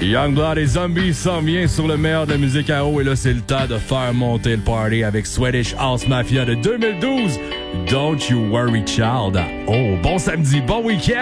Youngblood et Zombies s'en vient sur le meilleur de la musique à eau. Et là, c'est le temps de faire monter le party avec Swedish House Mafia de 2012. Don't You Worry Child. Oh, bon samedi, bon week-end!